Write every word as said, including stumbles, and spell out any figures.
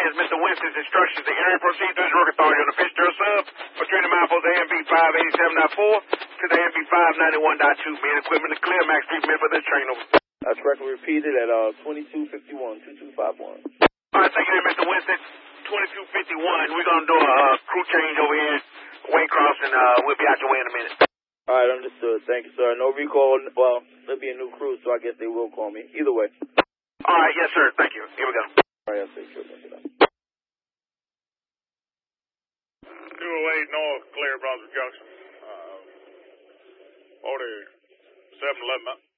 is Mister Winston's instructions. The area proceed through his work authority on the pitch drill sub for training milepost A M B five eighty-seven point four to the A M B five ninety-one point two. Me and equipment is clear. Max three men for this train over. That's correctly repeated at uh, twenty-two fifty-one, twenty-two fifty-one. All right, thank you there, Mister Winston. twenty-two fifty-one. We're going to do a uh, crew change over here, Waycross, and uh, we'll be out your way in a minute. All right, understood. Thank you, sir. No recall. Well, there'll be a new crew, so I guess they will call me. Either way. All right, yes, sir. Thank you. Here we go. All right, I'll take care of that. two oh eight North, clear Brunswick Junction. Uh, forty-seven eleven.